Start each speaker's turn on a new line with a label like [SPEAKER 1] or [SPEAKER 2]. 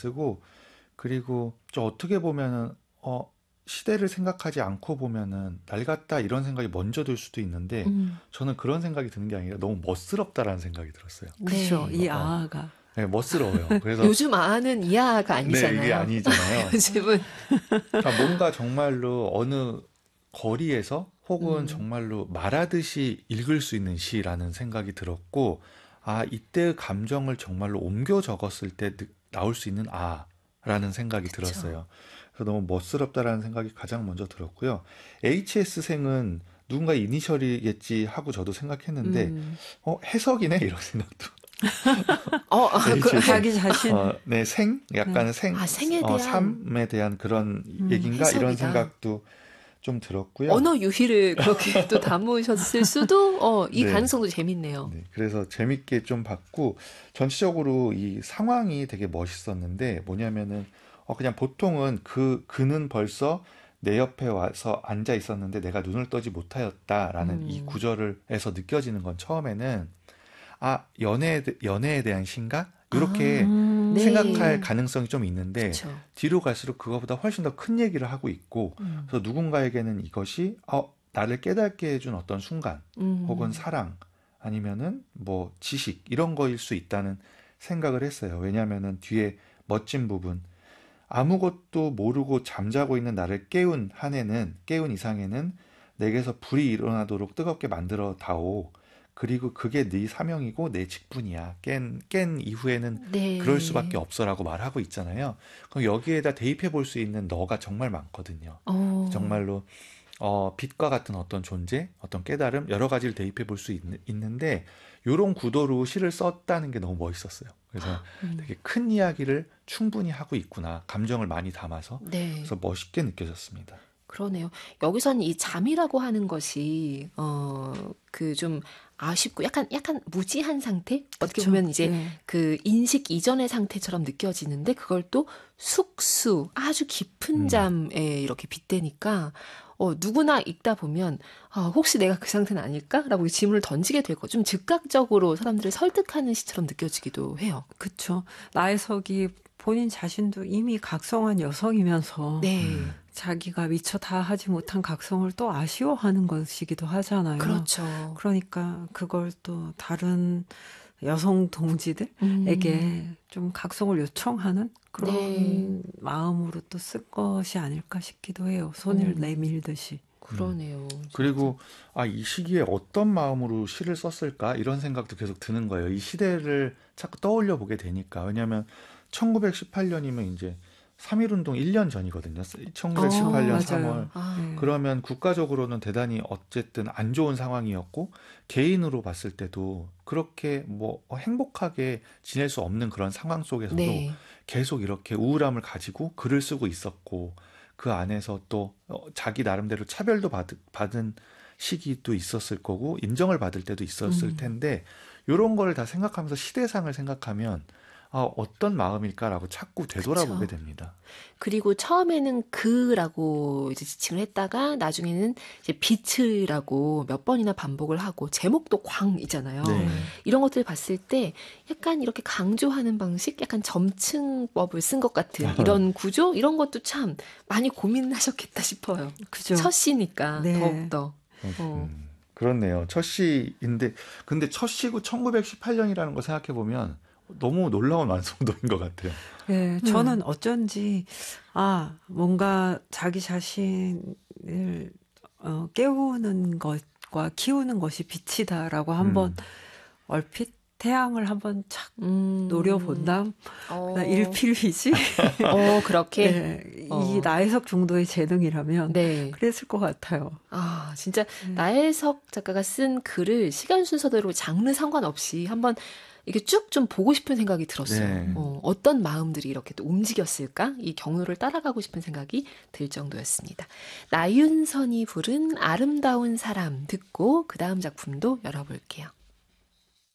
[SPEAKER 1] 쓰고 그리고 좀 어떻게 보면은 시대를 생각하지 않고 보면은 낡았다 이런 생각이 먼저 들 수도 있는데 저는 그런 생각이 드는 게 아니라 너무 멋스럽다라는 생각이 들었어요.
[SPEAKER 2] 그렇죠.
[SPEAKER 3] 네.
[SPEAKER 2] 이 아가.
[SPEAKER 1] 네, 멋스러워요. 그래서
[SPEAKER 3] 요즘 아는 이하가
[SPEAKER 1] 네, 이게
[SPEAKER 3] 아니잖아요.
[SPEAKER 1] 아니잖아요.
[SPEAKER 3] 요즘은
[SPEAKER 1] 그러니까 뭔가 정말로 어느 거리에서 혹은
[SPEAKER 3] 음,
[SPEAKER 1] 정말로 말하듯이 읽을 수 있는 시라는 생각이 들었고, 아, 이때의 감정을 정말로 옮겨 적었을 때 나올 수 있는 라는 생각이
[SPEAKER 3] 그쵸.
[SPEAKER 1] 들었어요. 그래서 너무 멋스럽다라는 생각이 가장 먼저 들었고요. HS생은 누군가 이니셜이겠지 하고 저도 생각했는데,
[SPEAKER 3] 음.
[SPEAKER 1] 해석이네? 이런 생각도. HS생.
[SPEAKER 2] 자기 자신.
[SPEAKER 1] 네,
[SPEAKER 2] 네.
[SPEAKER 1] 약간
[SPEAKER 3] 생에 대한
[SPEAKER 1] 삶에 대한 그런 얘기인가? 이런
[SPEAKER 3] 해석이다.
[SPEAKER 1] 생각도 좀 들었고요.
[SPEAKER 3] 언어 유희를 그렇게 또 담으셨을 수도, 이
[SPEAKER 1] 네.
[SPEAKER 3] 가능성도 재밌네요.
[SPEAKER 1] 네. 그래서 재밌게 좀 봤고, 전체적으로 이 상황이 되게 멋있었는데, 뭐냐면은, 그냥 보통은 그는 벌써 내 옆에 와서 앉아 있었는데 내가 눈을 떠지 못하였다라는 이
[SPEAKER 3] 음,
[SPEAKER 1] 구절에서 느껴지는 건 처음에는, 연애에 대한 신가? 이렇게
[SPEAKER 3] 아,
[SPEAKER 1] 생각할
[SPEAKER 3] 네,
[SPEAKER 1] 가능성이 좀 있는데,
[SPEAKER 3] 그쵸.
[SPEAKER 1] 뒤로 갈수록 그거보다 훨씬 더 큰 얘기를 하고 있고,
[SPEAKER 3] 음,
[SPEAKER 1] 그래서 누군가에게는 이것이, 나를 깨닫게 해준 어떤 순간, 혹은
[SPEAKER 3] 음,
[SPEAKER 1] 사랑, 아니면은 뭐 지식, 이런 거일 수 있다는 생각을 했어요. 왜냐면은 뒤에 멋진 부분, 아무것도 모르고 잠자고 있는 나를 깨운 이상에는 내게서 불이 일어나도록 뜨겁게 만들어 다오. 그리고 그게 네 사명이고 내 직분이야. 깬 이후에는 그럴 수밖에
[SPEAKER 3] 네,
[SPEAKER 1] 없어라고 말하고 있잖아요. 그럼 여기에다 대입해 볼 수 있는 너가 정말 많거든요.
[SPEAKER 3] 어,
[SPEAKER 1] 정말로 빛과 같은 어떤 존재, 어떤 깨달음, 여러 가지를 대입해 볼 수 있는데, 요런 구도로 시를 썼다는 게 너무 멋있었어요. 그래서
[SPEAKER 3] 음,
[SPEAKER 1] 되게 큰 이야기를 충분히 하고 있구나. 감정을 많이 담아서.
[SPEAKER 3] 네.
[SPEAKER 1] 그래서 멋있게 느껴졌습니다.
[SPEAKER 3] 그러네요. 여기서는 이 잠이라고 하는 것이, 그 좀 아쉽고 약간 무지한 상태? 어떻게
[SPEAKER 2] 그쵸.
[SPEAKER 3] 보면 이제
[SPEAKER 2] 네.
[SPEAKER 3] 그 인식 이전의 상태처럼 느껴지는데 그걸 또 숙수, 아주 깊은
[SPEAKER 1] 음,
[SPEAKER 3] 잠에 이렇게 빗대니까, 누구나 읽다 보면, 혹시 내가 그 상태는 아닐까? 라고 질문을 던지게 되고, 좀 즉각적으로 사람들을 설득하는 시처럼 느껴지기도 해요.
[SPEAKER 2] 그쵸. 나혜석이 본인 자신도 이미 각성한 여성이면서
[SPEAKER 3] 네.
[SPEAKER 2] 자기가 미처 다 하지 못한 각성을 또 아쉬워하는 것이기도 하잖아요.
[SPEAKER 3] 그렇죠.
[SPEAKER 2] 그러니까 그걸 또 다른 여성
[SPEAKER 3] 음,
[SPEAKER 2] 동지들에게 좀 각성을 요청하는
[SPEAKER 3] 네.
[SPEAKER 2] 그런 마음으로 또 쓸 것이 아닐까 싶기도 해요. 손을
[SPEAKER 3] 음.
[SPEAKER 2] 내밀듯이.
[SPEAKER 1] 음.
[SPEAKER 3] 그러네요, 진짜.
[SPEAKER 1] 그리고, 이 시기에 어떤 마음으로 시를 썼을까? 이런 생각도 계속 드는 거예요. 이 시대를 자꾸 떠올려 보게 되니까. 왜냐하면 1918년이면 이제 3.1운동 1년 전이거든요.
[SPEAKER 2] 그쵸,
[SPEAKER 1] 1918년 3월.
[SPEAKER 2] 맞아요.
[SPEAKER 3] 아,
[SPEAKER 2] 네.
[SPEAKER 1] 그러면 국가적으로는 대단히 어쨌든 안 좋은 상황이었고, 개인으로 봤을 때도 그렇게 뭐 행복하게 지낼 수 없는 그런 상황 속에서도
[SPEAKER 3] 네.
[SPEAKER 1] 계속 이렇게 우울함을 가지고 글을 쓰고 있었고, 그 안에서 또 자기 나름대로 차별도 받은 시기도 있었을 거고, 인정을 받을 때도 있었을
[SPEAKER 3] 음,
[SPEAKER 1] 텐데, 요런 걸 다 생각하면서 시대상을 생각하면, 어떤 마음일까라고 자꾸 되돌아보게
[SPEAKER 3] 그쵸.
[SPEAKER 1] 됩니다.
[SPEAKER 3] 그리고 처음에는 그라고 이제 지칭을 했다가 나중에는 이제 빛이라고 몇 번이나 반복을 하고 제목도 광이잖아요.
[SPEAKER 1] 네.
[SPEAKER 3] 이런 것들을 봤을 때 약간 이렇게 강조하는 방식, 약간 점층법을 쓴 것 같은 이런 구조, 이런 것도 참 많이 고민하셨겠다 싶어요.
[SPEAKER 2] 그죠.
[SPEAKER 3] 첫 시니까
[SPEAKER 2] 네.
[SPEAKER 3] 더욱더. 어,
[SPEAKER 1] 그렇네요. 첫 시인데, 근데 첫 시고 1918년이라는 거 생각해 보면 너무 놀라운 완성도인 것 같아요.
[SPEAKER 2] 예,
[SPEAKER 3] 음,
[SPEAKER 2] 저는 어쩐지, 뭔가 자기 자신을, 깨우는 것과 키우는 것이 빛이다라고 한번
[SPEAKER 1] 음,
[SPEAKER 2] 얼핏 태양을 한번 착
[SPEAKER 3] 음,
[SPEAKER 2] 노려본담? 나
[SPEAKER 3] 어,
[SPEAKER 2] 일필휘지?
[SPEAKER 3] 그렇게,
[SPEAKER 2] 예, 이
[SPEAKER 3] 어,
[SPEAKER 2] 나혜석 정도의 재능이라면
[SPEAKER 3] 네.
[SPEAKER 2] 그랬을 것 같아요.
[SPEAKER 3] 진짜
[SPEAKER 2] 예,
[SPEAKER 3] 나혜석 작가가 쓴 글을 시간 순서대로 장르 상관없이 한번 이게 쭉 좀 보고 싶은 생각이 들었어요.
[SPEAKER 1] 네.
[SPEAKER 3] 어떤 마음들이 이렇게 또 움직였을까? 이 경로를 따라가고 싶은 생각이 들 정도였습니다. 나윤선이 부른 아름다운 사람 듣고 그 다음 작품도 열어볼게요.